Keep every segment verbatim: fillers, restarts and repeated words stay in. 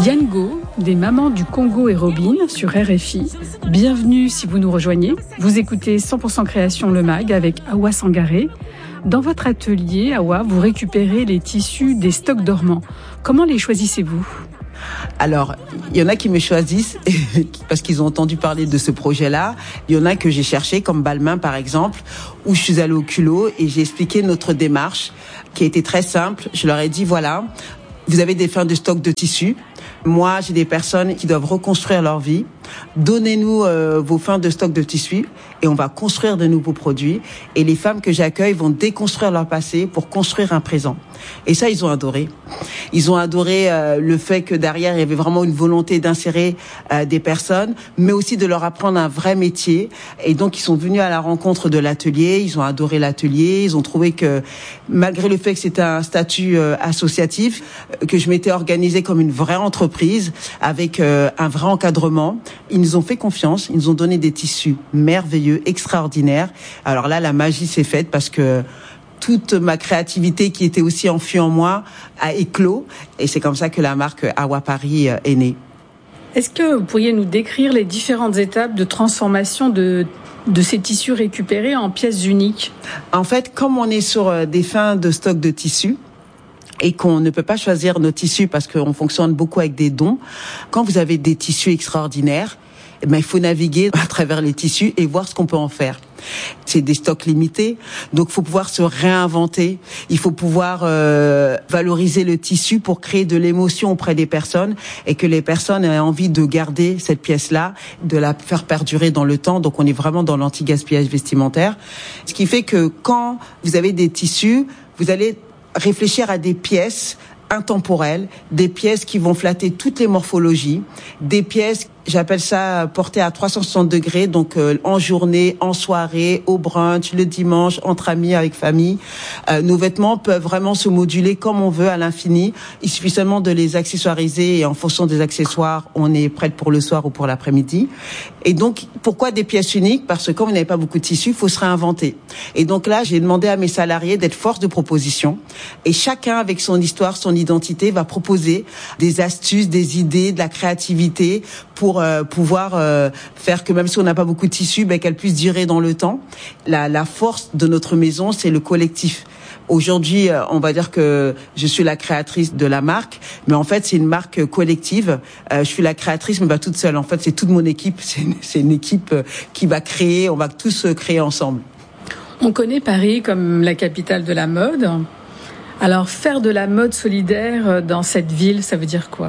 Yango, des mamans du Congo et Robin sur R F I. Bienvenue si vous nous rejoignez. Vous écoutez cent pour cent Création le Mag avec Awa Sangaré. Dans votre atelier, Awa, vous récupérez les tissus des stocks dormants. Comment les choisissez-vous ? Alors, il y en a qui me choisissent parce qu'ils ont entendu parler de ce projet-là. Il y en a que j'ai cherché, comme Balmain par exemple, où je suis allée au culot et j'ai expliqué notre démarche qui a été très simple. Je leur ai dit, voilà, vous avez des fins de stock de tissus. Moi, j'ai des personnes qui doivent reconstruire leur vie. Donnez-nous euh, vos fins de stock de tissus et on va construire de nouveaux produits. Et les femmes que j'accueille vont déconstruire leur passé pour construire un présent. Et ça, ils ont adoré. Ils ont adoré euh, le fait que derrière, il y avait vraiment une volonté d'insérer euh, des personnes, mais aussi de leur apprendre un vrai métier. Et donc, ils sont venus à la rencontre de l'atelier. Ils ont adoré l'atelier. Ils ont trouvé que, malgré le fait que c'était un statut euh, associatif, euh, que je m'étais organisée comme une vraie entreprise avec euh, un vrai encadrement, ils nous ont fait confiance. Ils nous ont donné des tissus merveilleux, extraordinaires. Alors là, la magie s'est faite parce que toute ma créativité qui était aussi enfuie en moi a éclos. Et c'est comme ça que la marque Awa Paris est née. Est-ce que vous pourriez nous décrire les différentes étapes de transformation de, de ces tissus récupérés en pièces uniques ? En fait, comme on est sur des fins de stock de tissus, et qu'on ne peut pas choisir nos tissus parce qu'on fonctionne beaucoup avec des dons, quand vous avez des tissus extraordinaires, eh ben, il faut naviguer à travers les tissus et voir ce qu'on peut en faire. C'est des stocks limités, donc il faut pouvoir se réinventer. Il faut pouvoir euh, valoriser le tissu pour créer de l'émotion auprès des personnes et que les personnes aient envie de garder cette pièce-là, de la faire perdurer dans le temps. Donc on est vraiment dans l'anti-gaspillage vestimentaire. Ce qui fait que quand vous avez des tissus, vous allez réfléchir à des pièces intemporelles, des pièces qui vont flatter toutes les morphologies, des pièces, j'appelle ça portées à trois cent soixante degrés, donc euh, en journée, en soirée, au brunch, le dimanche, entre amis, avec famille. Euh, nos vêtements peuvent vraiment se moduler comme on veut à l'infini. Il suffit seulement de les accessoiriser et en fonction des accessoires, on est prête pour le soir ou pour l'après-midi. Et donc, pourquoi des pièces uniques ? Parce que comme vous n'avez pas beaucoup de tissus, il faut se réinventer. Et donc là, j'ai demandé à mes salariés d'être force de proposition. Et chacun, avec son histoire, son identité, va proposer des astuces, des idées, de la créativité pour euh, pouvoir euh, faire que même si on n'a pas beaucoup de tissus, ben, qu'elle puisse durer dans le temps. La, la force de notre maison, c'est le collectif. Aujourd'hui, on va dire que je suis la créatrice de la marque, mais en fait, c'est une marque collective. Euh, je suis la créatrice, mais pas toute seule. En fait, c'est toute mon équipe. C'est une, c'est une équipe qui va créer. On va tous créer ensemble. On connaît Paris comme la capitale de la mode. Alors, faire de la mode solidaire dans cette ville, ça veut dire quoi ?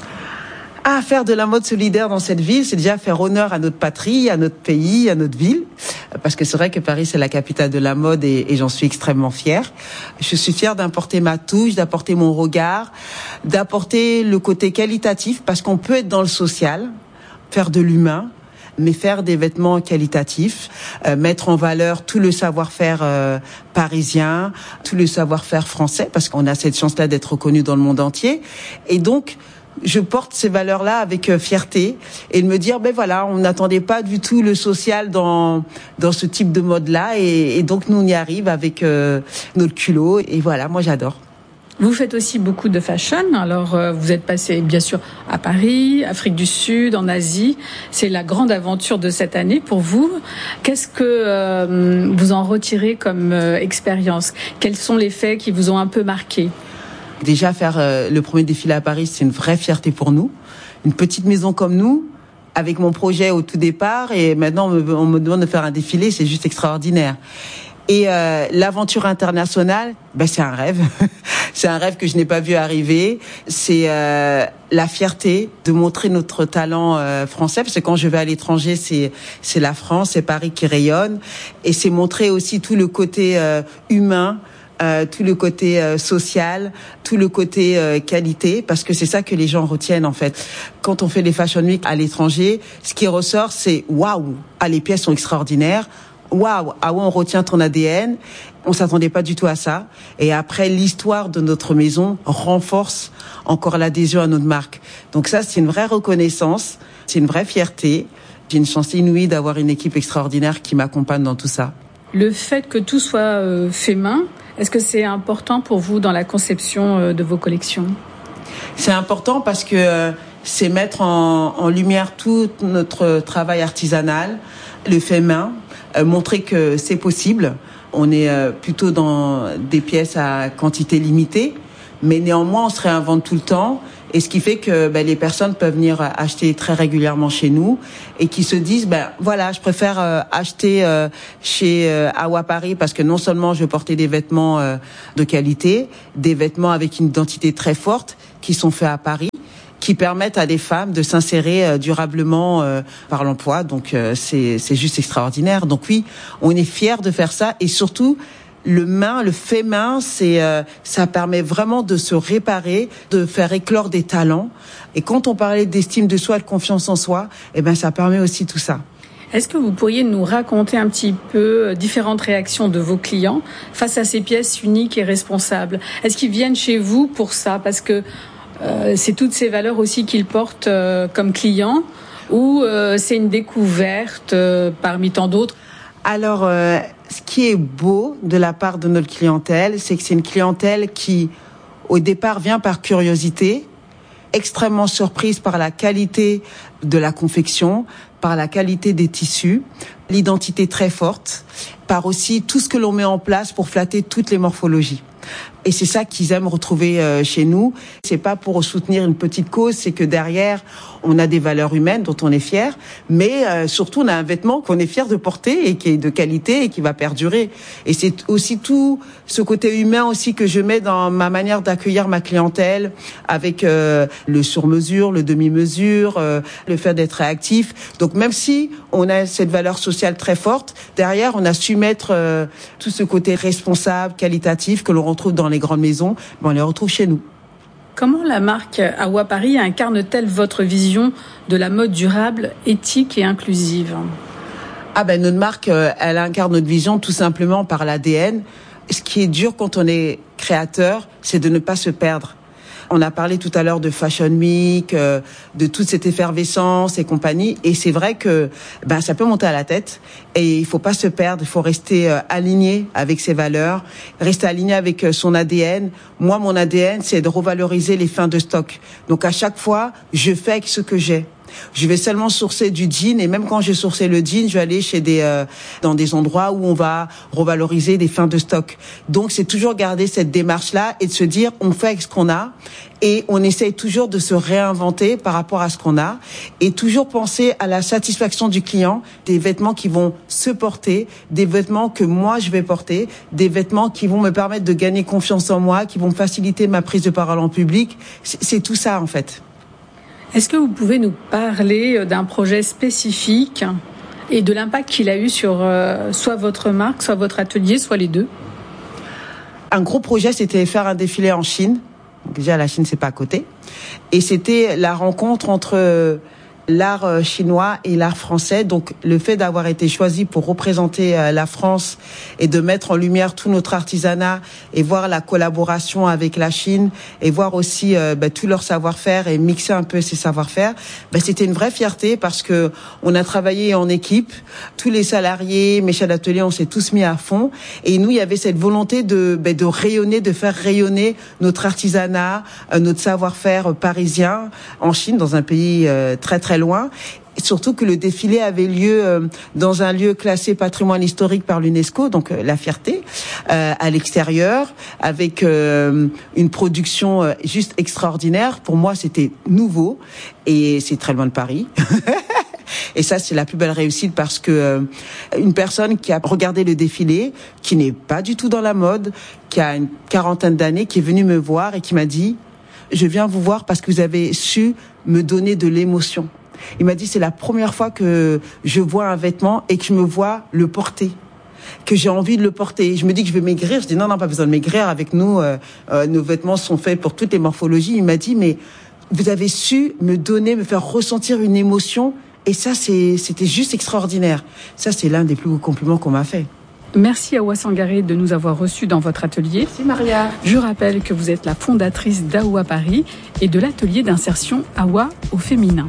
Ah, faire de la mode solidaire dans cette ville, c'est déjà faire honneur à notre patrie, à notre pays, à notre ville. Parce que c'est vrai que Paris, c'est la capitale de la mode et, et j'en suis extrêmement fière. Je suis fière d'apporter ma touche, d'apporter mon regard, d'apporter le côté qualitatif parce qu'on peut être dans le social, faire de l'humain, mais faire des vêtements qualitatifs, euh, mettre en valeur tout le savoir-faire euh, parisien, tout le savoir-faire français parce qu'on a cette chance-là d'être reconnu dans le monde entier. Et donc, je porte ces valeurs-là avec euh, fierté et de me dire, ben voilà, on n'attendait pas du tout le social dans dans ce type de mode-là et, et donc nous on y arrive avec euh, notre culot et voilà, moi j'adore. Vous faites aussi beaucoup de fashion. Alors euh, vous êtes passé bien sûr à Paris, Afrique du Sud, en Asie. C'est la grande aventure de cette année pour vous. Qu'est-ce que euh, vous en retirez comme euh, expérience ? Quels sont les faits qui vous ont un peu marqué ? Déjà, faire euh, le premier défilé à Paris, c'est une vraie fierté pour nous. Une petite maison comme nous, avec mon projet au tout départ, et maintenant on me, on me demande de faire un défilé, c'est juste extraordinaire. Et euh, l'aventure internationale, ben c'est un rêve. C'est un rêve que je n'ai pas vu arriver. C'est euh, la fierté de montrer notre talent euh, français, parce que quand je vais à l'étranger, c'est c'est la France, c'est Paris qui rayonne, et c'est montrer aussi tout le côté euh, humain. Euh, tout le côté euh, social, tout le côté euh, qualité, parce que c'est ça que les gens retiennent en fait. Quand on fait les Fashion Week à l'étranger, ce qui ressort, c'est waouh, ah les pièces sont extraordinaires, waouh, ah ouais, on retient ton A D N. On s'attendait pas du tout à ça. Et après, l'histoire de notre maison renforce encore l'adhésion à notre marque. Donc ça, c'est une vraie reconnaissance, c'est une vraie fierté. J'ai une chance inouïe d'avoir une équipe extraordinaire qui m'accompagne dans tout ça. Le fait que tout soit euh, fait main, est-ce que c'est important pour vous dans la conception euh, de vos collections ? C'est important parce que euh, c'est mettre en, en lumière tout notre travail artisanal, le fait main, euh, montrer que c'est possible. On est euh, plutôt dans des pièces à quantité limitée, mais néanmoins on se réinvente tout le temps. Et ce qui fait que ben, les personnes peuvent venir acheter très régulièrement chez nous et qui se disent ben voilà, je préfère euh, acheter euh, chez euh, Awa Paris parce que non seulement je vais porter des vêtements euh, de qualité, des vêtements avec une identité très forte qui sont faits à Paris, qui permettent à des femmes de s'insérer euh, durablement euh, par l'emploi. Donc euh, c'est c'est juste extraordinaire. Donc oui, on est fiers de faire ça et surtout le main, le fait main, c'est euh, ça permet vraiment de se réparer, de faire éclore des talents. Et quand on parlait d'estime de soi, de confiance en soi, eh ben ça permet aussi tout ça. Est-ce que vous pourriez nous raconter un petit peu différentes réactions de vos clients face à ces pièces uniques et responsables? Est-ce qu'ils viennent chez vous pour ça parce que euh, c'est toutes ces valeurs aussi qu'ils portent euh, comme clients ou euh, c'est une découverte euh, parmi tant d'autres? Alors, euh, ce qui est beau de la part de notre clientèle, c'est que c'est une clientèle qui, au départ, vient par curiosité, extrêmement surprise par la qualité de la confection, par la qualité des tissus, l'identité très forte, par aussi tout ce que l'on met en place pour flatter toutes les morphologies. Et c'est ça qu'ils aiment retrouver euh, chez nous. C'est pas pour soutenir une petite cause, c'est que derrière, on a des valeurs humaines dont on est fier, mais euh, surtout on a un vêtement qu'on est fier de porter et qui est de qualité et qui va perdurer. Et c'est aussi tout ce côté humain aussi que je mets dans ma manière d'accueillir ma clientèle avec euh, le sur-mesure, le demi-mesure, euh, le fait d'être réactif. Donc même si on a cette valeur sociale très forte, derrière on a su mettre euh, tout ce côté responsable, qualitatif que l'on retrouve dans les grandes maisons, mais on les retrouve chez nous. Comment la marque Awa Paris incarne-t-elle votre vision de la mode durable, éthique et inclusive? Ah ben notre marque, elle incarne notre vision tout simplement par l'A D N. Ce qui est dur quand on est créateur, c'est de ne pas se perdre. On a parlé tout à l'heure de Fashion Week, euh, de toute cette effervescence et compagnie. Et c'est vrai que ben ça peut monter à la tête. Et il faut pas se perdre. Il faut rester euh, aligné avec ses valeurs, rester aligné avec euh, son A D N. Moi, mon A D N, c'est de revaloriser les fins de stock. Donc à chaque fois, je fais avec ce que j'ai. Je vais seulement sourcer du jean et même quand j'ai sourcé le jean, je vais aller chez des euh, dans des endroits où on va revaloriser des fins de stock. Donc c'est toujours garder cette démarche-là et de se dire on fait avec ce qu'on a et on essaye toujours de se réinventer par rapport à ce qu'on a et toujours penser à la satisfaction du client, des vêtements qui vont se porter, des vêtements que moi je vais porter, des vêtements qui vont me permettre de gagner confiance en moi, qui vont me faciliter ma prise de parole en public. C'est, c'est tout ça en fait. Est-ce que vous pouvez nous parler d'un projet spécifique et de l'impact qu'il a eu sur euh, soit votre marque, soit votre atelier, soit les deux? Un gros projet, c'était faire un défilé en Chine. Déjà, la Chine, c'est pas à côté. Et c'était la rencontre entre l'art chinois et l'art français. Donc, le fait d'avoir été choisi pour représenter la France et de mettre en lumière tout notre artisanat et voir la collaboration avec la Chine et voir aussi euh, bah, tout leur savoir-faire et mixer un peu ces savoir-faire, bah, c'était une vraie fierté parce que on a travaillé en équipe. Tous les salariés, mes chefs d'atelier, on s'est tous mis à fond. Et nous, il y avait cette volonté de, bah, de rayonner, de faire rayonner notre artisanat, euh, notre savoir-faire parisien en Chine, dans un pays euh, très très loin. Et surtout que le défilé avait lieu euh, dans un lieu classé patrimoine historique par l'UNESCO, donc euh, la fierté, euh, à l'extérieur, avec euh, une production euh, juste extraordinaire. Pour moi, c'était nouveau et c'est très loin de Paris. Et ça, c'est la plus belle réussite parce que euh, une personne qui a regardé le défilé, qui n'est pas du tout dans la mode, qui a une quarantaine d'années, qui est venue me voir et qui m'a dit « Je viens vous voir parce que vous avez su me donner de l'émotion. » Il m'a dit, c'est la première fois que je vois un vêtement et que je me vois le porter, que j'ai envie de le porter. Je me dis que je vais maigrir. Je dis, non, non, pas besoin de maigrir. Avec nous, euh, euh, nos vêtements sont faits pour toutes les morphologies. Il m'a dit, mais vous avez su me donner, me faire ressentir une émotion. Et ça, c'est, c'était juste extraordinaire. Ça, c'est l'un des plus beaux compliments qu'on m'a fait. Merci Awa Sangaré de nous avoir reçus dans votre atelier. Merci Maria. Je rappelle que vous êtes la fondatrice d'Awa Paris et de l'atelier d'insertion Awa au féminin.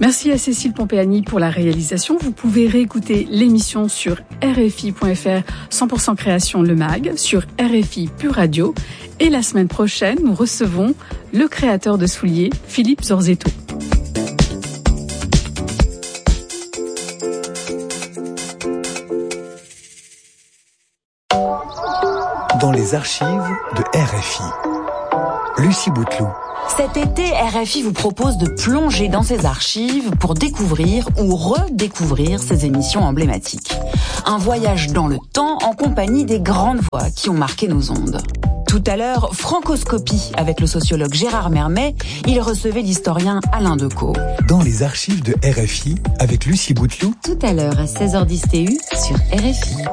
Merci à Cécile Pompeani pour la réalisation. Vous pouvez réécouter l'émission sur R F I point F R, cent pour cent création le mag, sur R F I Pure Radio. Et la semaine prochaine, nous recevons le créateur de souliers, Philippe Zorzetto. Dans les archives de R F I, Lucie Bouteloup. Cet été, R F I vous propose de plonger dans ses archives pour découvrir ou redécouvrir ses émissions emblématiques. Un voyage dans le temps en compagnie des grandes voix qui ont marqué nos ondes. Tout à l'heure, Francoscopie avec le sociologue Gérard Mermet. Il recevait l'historien Alain Decaux. Dans les archives de R F I avec Lucie Bouteloup. Tout à l'heure à seize heures dix T U sur R F I.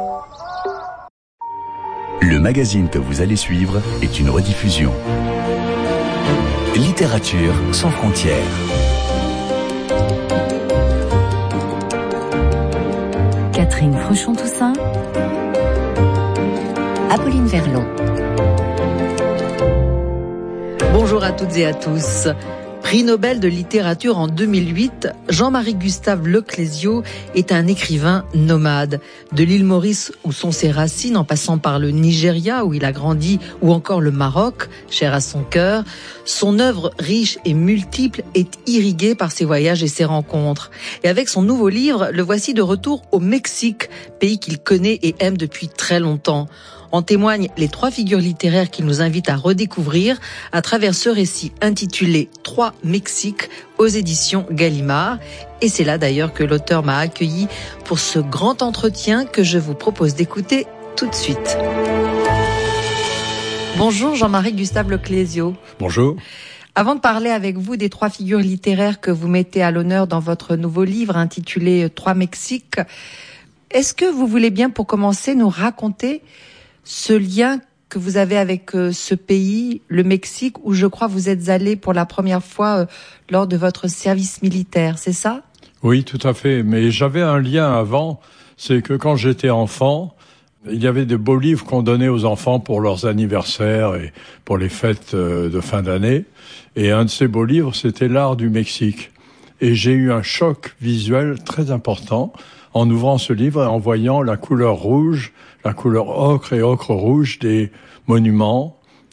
Le magazine que vous allez suivre est une rediffusion. Littérature sans frontières. Catherine Fruchon-Toussaint, Apolline Verlon. Bonjour à toutes et à tous. Prix Nobel de littérature en deux mille huit, Jean-Marie Gustave Leclésio est un écrivain nomade. De l'île Maurice où sont ses racines, en passant par le Nigeria où il a grandi, ou encore le Maroc, cher à son cœur, son œuvre riche et multiple est irriguée par ses voyages et ses rencontres. Et avec son nouveau livre, le voici de retour au Mexique, pays qu'il connaît et aime depuis très longtemps. En témoignent les trois figures littéraires qu'il nous invite à redécouvrir à travers ce récit intitulé « Trois Mexiques » aux éditions Gallimard. Et c'est là d'ailleurs que l'auteur m'a accueilli pour ce grand entretien que je vous propose d'écouter tout de suite. Bonjour Jean-Marie Gustave Leclésio. Bonjour. Avant de parler avec vous des trois figures littéraires que vous mettez à l'honneur dans votre nouveau livre intitulé « Trois Mexiques », est-ce que vous voulez bien pour commencer nous raconter ce lien que vous avez avec euh, ce pays, le Mexique, où je crois vous êtes allé pour la première fois euh, lors de votre service militaire, c'est ça ? Oui, tout à fait. Mais j'avais un lien avant, c'est que quand j'étais enfant, il y avait de beaux livres qu'on donnait aux enfants pour leurs anniversaires et pour les fêtes euh, de fin d'année. Et un de ces beaux livres, c'était L'Art du Mexique. Et j'ai eu un choc visuel très important en ouvrant ce livre et en voyant la couleur rouge, la couleur ocre et ocre rouge des monuments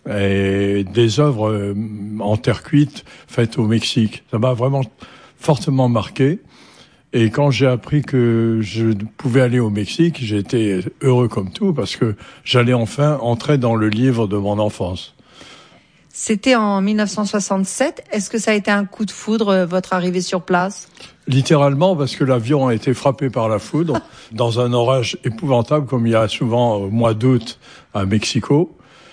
et des œuvres en terre cuite faites au Mexique. Ça m'a vraiment fortement marqué. Et quand j'ai appris que je pouvais aller au Mexique, j'ai été heureux comme tout parce que j'allais enfin entrer dans le livre de mon enfance. C'était en mille neuf cent soixante-sept. Est-ce que ça a été un coup de foudre, votre arrivée sur place ? Littéralement, parce que l'avion a été frappé par la foudre dans un orage épouvantable, comme il y a souvent au mois d'août à Mexico.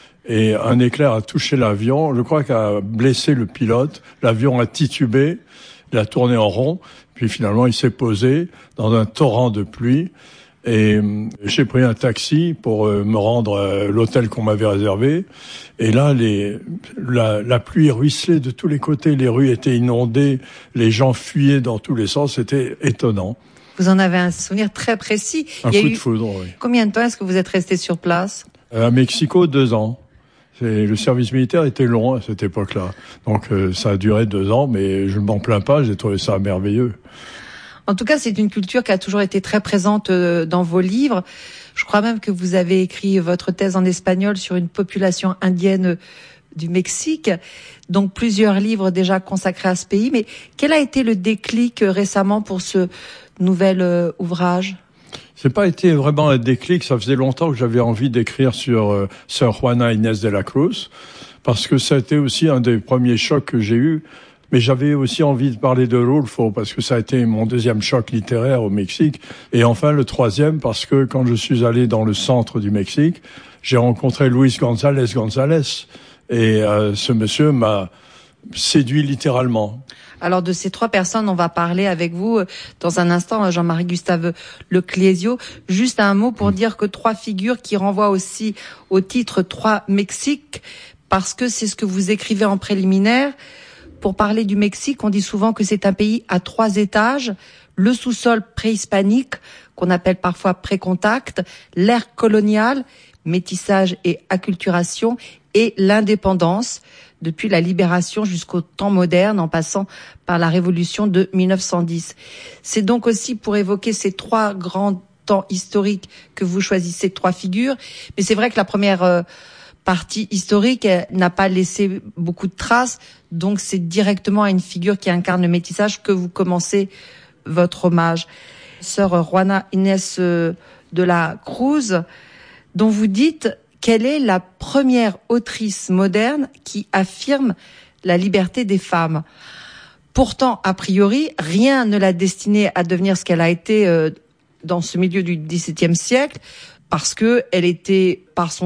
Et un éclair a touché l'avion. Je crois qu'il a blessé le pilote. L'avion a titubé. Il a tourné en rond. Puis finalement, il s'est posé dans un torrent de pluie. Et j'ai pris un taxi pour me rendre à l'hôtel qu'on m'avait réservé. Et là, les, la, la pluie ruisselait de tous les côtés. Les rues étaient inondées. Les gens fuyaient dans tous les sens. C'était étonnant. Vous en avez un souvenir très précis. Un Il y a coup eu... de foudre, oui. Combien de temps est-ce que vous êtes resté sur place ? À Mexico, deux ans. C'est, le service militaire était long à cette époque-là. Donc euh, ça a duré deux ans, mais je ne m'en plains pas. J'ai trouvé ça merveilleux. En tout cas, c'est une culture qui a toujours été très présente dans vos livres. Je crois même que vous avez écrit votre thèse en espagnol sur une population indienne du Mexique. Donc plusieurs livres déjà consacrés à ce pays. Mais quel a été le déclic récemment pour ce nouvel ouvrage ? C'est pas été vraiment un déclic. Ça faisait longtemps que j'avais envie d'écrire sur euh, Sor Juana Inés de la Cruz, parce que ça a été aussi un des premiers chocs que j'ai eus. Mais j'avais aussi envie de parler de Rulfo, parce que ça a été mon deuxième choc littéraire au Mexique. Et enfin, le troisième, parce que quand je suis allé dans le centre du Mexique, j'ai rencontré Luis González González. Et euh, ce monsieur m'a séduit littéralement. Alors de ces trois personnes, on va parler avec vous dans un instant, Jean-Marie Gustave Leclésio. Juste un mot pour mmh. dire que trois figures qui renvoient aussi au titre Trois Mexiques, parce que c'est ce que vous écrivez en préliminaire. Pour parler du Mexique, on dit souvent que c'est un pays à trois étages. Le sous-sol préhispanique, qu'on appelle parfois pré-contact, l'ère coloniale, métissage et acculturation, et l'indépendance. depuis la libération jusqu'au temps moderne, en passant par la Révolution de mille neuf cent dix. C'est donc aussi pour évoquer ces trois grands temps historiques que vous choisissez trois figures. Mais c'est vrai que la première euh, partie historique n'a pas laissé beaucoup de traces, donc c'est directement à une figure qui incarne le métissage que vous commencez votre hommage. Sœur Juana Inés de la Cruz, dont vous dites qu'elle est la première autrice moderne qui affirme la liberté des femmes. Pourtant, a priori, rien ne l'a destinée à devenir ce qu'elle a été euh, dans ce milieu du dix-septième siècle, parce que elle était, par son